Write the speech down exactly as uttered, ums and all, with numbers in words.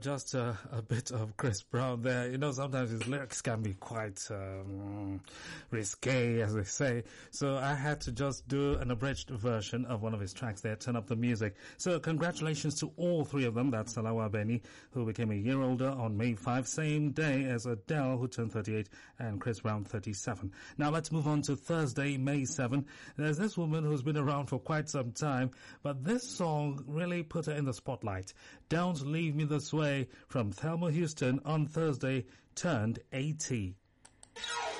just uh, a bit of Chris Brown there. You know, sometimes his lyrics can be quite um, risque, as they say. So I had to just do an abridged version of one of his tracks there, Turn Up the Music. So congratulations to all three of them. That's Salawa Beni, who became a year older on May fifth, same day as Adele, who turned thirty-eight, and Chris Brown, thirty-seven. Now let's move on to Thursday, May seventh. There's this woman who's been around for quite some time, but this song really put her in the spotlight. Don't Leave Me This Way from Thelma Houston on Thursday turned eighty.